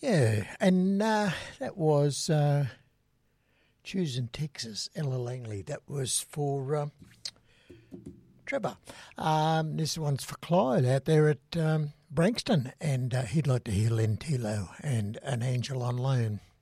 Yeah, and that was Choosing Texas, Ella Langley. That was for Trevor. This one's for Clyde out there at Branxton, and he'd like to hear Len Tilo and An Angel on Loan.